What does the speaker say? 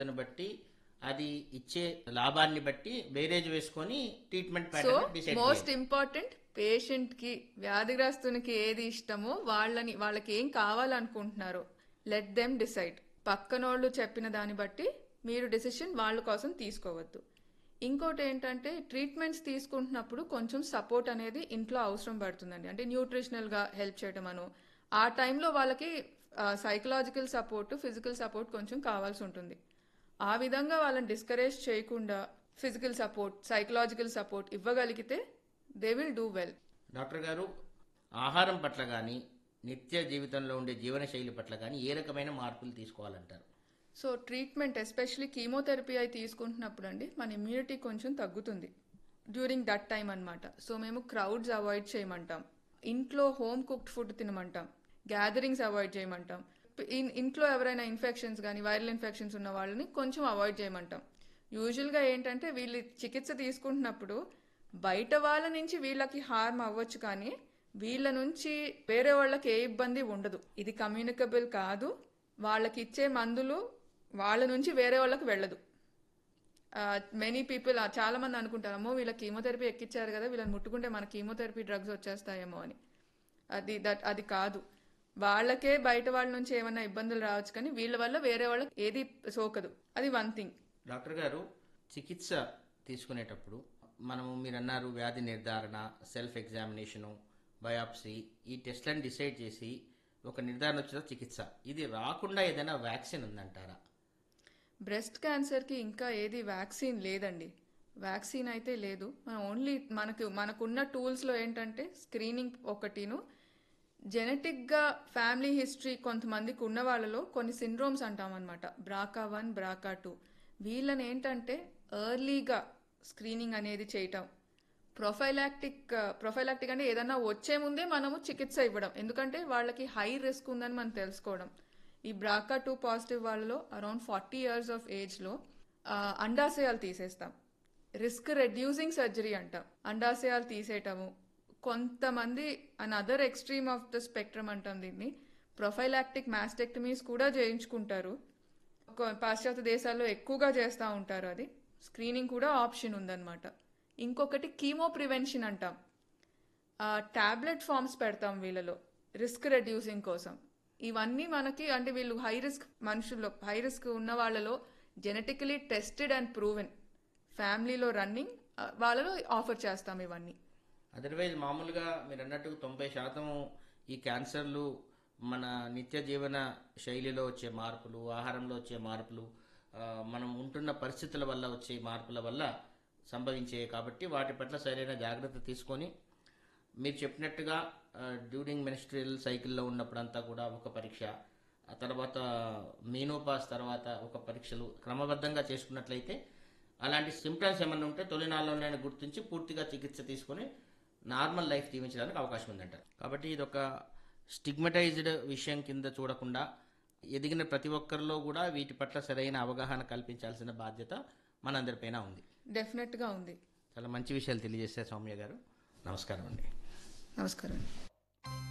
దాన్ని బట్టి అది ఇచ్చే లాభాన్ని బట్టి బేరేజ్ వేసుకొని treatment so pattern decide most చేయాలి. ఇంపార్టెంట్ పేషెంట్ కి వ్యాధిగ్రస్తునికి ఏది ఇష్టమో వాళ్ళకి ఏం కావాలనుకుంటున్నారో లెట్ దెమ్ డిసైడ్. పక్కనోళ్ళు చెప్పిన దాన్ని బట్టి మీరు డిసిషన్ వాళ్ళ కోసం తీసుకోవద్దు. ఇంకోటి ఏంటంటే ట్రీట్మెంట్స్ తీసుకుంటున్నప్పుడు కొంచెం సపోర్ట్ అనేది ఇంట్లో అవసరం పడుతుందండి. అంటే న్యూట్రిషనల్గా హెల్ప్ చేయడం అను ఆ టైంలో వాళ్ళకి సైకలాజికల్ సపోర్ట్ ఫిజికల్ సపోర్ట్ కొంచెం కావాల్సి ఉంటుంది. ఆ విధంగా వాళ్ళని డిస్కరేజ్ చేయకుండా ఫిజికల్ సపోర్ట్ సైకలాజికల్ సపోర్ట్ ఇవ్వగలిగితే they will do well. Doctor గారు, ఆహారం పట్ల కానీ నిత్య జీవితంలో ఉండే జీవనశైలి పట్ల కానీ ఏ రకమైన మార్పులు తీసుకోవాలంటారు? సో ట్రీట్మెంట్ ఎస్పెషలీ కీమోథెరపీ అయి తీసుకుంటున్నప్పుడు అండి మన ఇమ్యూనిటీ కొంచెం తగ్గుతుంది డ్యూరింగ్ దట్ టైం అన్నమాట. సో మేము క్రౌడ్స్ అవాయిడ్ చేయమంటాం, ఇంట్లో home cooked food తినమంటాం, gatherings avoid చేయమంటాం. ఇంట్లో ఎవరైనా ఇన్ఫెక్షన్స్ కానీ వైరల్ ఇన్ఫెక్షన్స్ ఉన్న వాళ్ళని కొంచెం అవాయిడ్ చేయమంటాం. యూజువల్గా ఏంటంటే వీళ్ళు చికిత్స తీసుకుంటున్నప్పుడు బయట వాళ్ళ నుంచి వీళ్ళకి హార్మ్ అవ్వచ్చు కానీ వీళ్ళ నుంచి వేరే వాళ్ళకి ఏ ఇబ్బంది ఉండదు. ఇది కమ్యూనికబుల్ కాదు. వాళ్ళకి ఇచ్చే మందులు వాళ్ళ నుంచి వేరే వాళ్ళకి వెళ్ళదు. మెనీ పీపుల్ చాలా మంది అనుకుంటారు అమ్మో వీళ్ళ కీమోథెరపీ ఎక్కిచ్చారు కదా వీళ్ళని ముట్టుకుంటే మన కీమోథెరపీ డ్రగ్స్ వచ్చేస్తాయేమో అని. అది కాదు. వాళ్ళకే బయట వాళ్ళ నుంచి ఏమైనా ఇబ్బందులు రావచ్చు కానీ వీళ్ళ వల్ల వేరే వాళ్ళకి ఏది సోకదు. అది వన్ థింగ్. డాక్టర్ గారు, చికిత్స తీసుకునేటప్పుడు మనము మీరు అన్నారు వ్యాధి నిర్ధారణ, సెల్ఫ్ ఎగ్జామినేషను, బయాప్సీ, ఈ టెస్ట్లను డిసైడ్ చేసి ఒక నిర్ధారణ వచ్చిన చికిత్స, ఇది రాకుండా ఏదైనా వ్యాక్సిన్ ఉందంటారా? బ్రెస్ట్ క్యాన్సర్కి ఇంకా ఏది వ్యాక్సిన్ లేదండి. వ్యాక్సిన్ అయితే లేదు. మనం ఓన్లీ మనకున్న టూల్స్లో ఏంటంటే స్క్రీనింగ్ ఒకటిను, జెనెటిక్గా ఫ్యామిలీ హిస్టరీ కొంతమందికి ఉన్న వాళ్ళలో కొన్ని సిండ్రోమ్స్ అంటాం అనమాట, BRCA1 BRCA2. వీళ్ళని ఏంటంటే ఎర్లీగా స్క్రీనింగ్ అనేది చేయటం, ప్రొఫైలాక్టిక్ అంటే ఏదన్నా వచ్చే ముందే మనము చికిత్స ఇవ్వడం. ఎందుకంటే వాళ్ళకి హై రిస్క్ ఉందని మనం తెలుసుకోవడం. ఈ BRCA2 పాజిటివ్ వాళ్ళలో అరౌండ్ 40 years ఆఫ్ ఏజ్లో అండాశయాలు తీసేస్తాం. రిస్క్ రెడ్యూసింగ్ సర్జరీ అంటాం. అండాశయాలు తీసేయటము. కొంతమంది another extreme of the spectrum అంటాం దీన్ని, ప్రొఫైలాక్టిక్ మాస్టెక్టమీస్ కూడా చేయించుకుంటారు. పాశ్చాత్య దేశాల్లో ఎక్కువగా చేస్తూ ఉంటారు. అది స్క్రీనింగ్ కూడా ఆప్షన్ ఉందన్నమాట. ఇంకొకటి కీమో ప్రివెన్షన్ అంటాం. టాబ్లెట్ ఫామ్స్ పెడతాం వీళ్ళలో రిస్క్ రెడ్యూసింగ్ కోసం. ఇవన్నీ మనకి అంటే వీళ్ళు హై రిస్క్ మనుషుల్లో హై రిస్క్ ఉన్న వాళ్ళలో జెనెటికలీ టెస్టెడ్ అండ్ ప్రూవెన్ ఫ్యామిలీలో రన్నింగ్ వాళ్ళలో ఆఫర్ చేస్తాం ఇవన్నీ. అదర్వైజ్ మామూలుగా మీరు అన్నట్టు 90% ఈ క్యాన్సర్లు మన నిత్య జీవన శైలిలో వచ్చే మార్పులు, ఆహారంలో వచ్చే మార్పులు, మనం ఉంటున్న పరిస్థితుల వల్ల వచ్చే మార్పుల వల్ల సంభవించే కాబట్టి వాటి పట్ల సరైన జాగ్రత్త తీసుకొని మీరు చెప్పినట్టుగా డ్యూరింగ్ మెన్స్ట్రుయల్ సైకిల్లో ఉన్నప్పుడంతా కూడా ఒక పరీక్ష, ఆ తర్వాత మీనోపాస్ తర్వాత ఒక పరీక్షలు క్రమబద్ధంగా చేసుకున్నట్లయితే అలాంటి సింప్టమ్స్ ఏమైనా ఉంటే తొలినాళ్ళలోనే గుర్తించి పూర్తిగా చికిత్స తీసుకొని నార్మల్ లైఫ్ జీవించడానికి అవకాశం ఉందంటారు. కాబట్టి ఇది ఒక స్టిగ్మటైజ్డ్ విషయం కింద చూడకుండా ఎదిగిన ప్రతి ఒక్కరిలో కూడా వీటి పట్ల సరైన అవగాహన కల్పించాల్సిన బాధ్యత మనందరిపైన ఉంది. డెఫినెట్గా ఉంది. చాలా మంచి విషయాలు తెలియజేశారు సౌమ్య గారు. నమస్కారం అండి. నమస్కారం.